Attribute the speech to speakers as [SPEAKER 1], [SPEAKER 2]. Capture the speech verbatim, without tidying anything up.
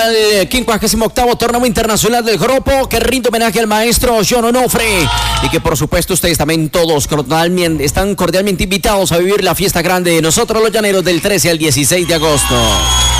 [SPEAKER 1] El quincuagésimo octavo torneo internacional del Joropo, que rinde homenaje al maestro John Onofre, y que por supuesto ustedes también todos cordialmente, están cordialmente invitados a vivir la fiesta grande de nosotros los llaneros del trece al dieciséis de agosto.